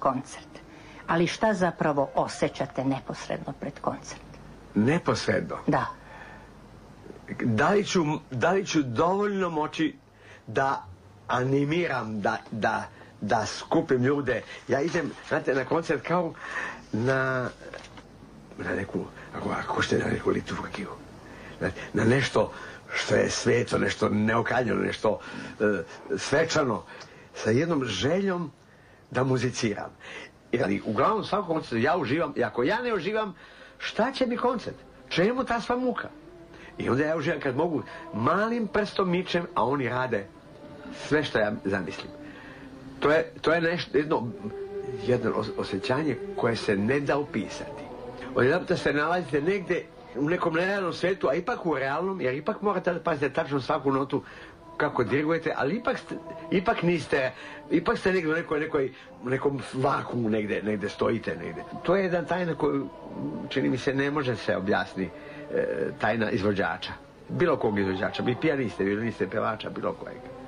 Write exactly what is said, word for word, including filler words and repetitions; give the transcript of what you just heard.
koncert. Ali šta zapravo osjećate neposredno pred koncert? Neposredno? Da. Da li ću, da li ću dovoljno moći da animiram, da, da, da skupim ljude. Ja idem, znate, na koncert kao na, na neku, ako, ako ste na neku liturgiju. Na, na nešto što je sveto, nešto neokaljeno, nešto e, svečano, sa jednom željom da muziciram. I uglavnom svakom koncertu ja uživam, i ako ja ne uživam, šta će mi koncert? Čemu ta sva muka? I onda ja uživam kad mogu malim prstom mičem, a oni rade sve što ja zamislim. To je, to je nešto, jedno, jedno osjećanje koje se ne da opisati. Odjedanputa se nalazite negdje u nekom nerealnom svijetu, a ipak u realnom, jer ipak morate da pazite tačno svaku notu kako dirigujete, ali ipak, ste, ipak niste, ipak ste negdje u nekoj, nekoj, nekom vakumu negdje, negdje stojite negdje. To je jedna tajna koju, čini mi se, ne može se objasniti, e, tajna izvođača. Bilo kog izvođača, bi pijaniste, violiniste, pevača, bilo kojeg.